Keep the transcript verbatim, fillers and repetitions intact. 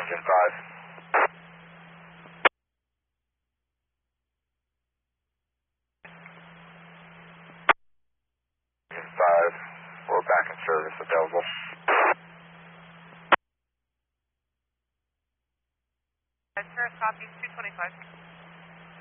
engine five. Engine five, we're back in service available. Sure, copy two twenty-five.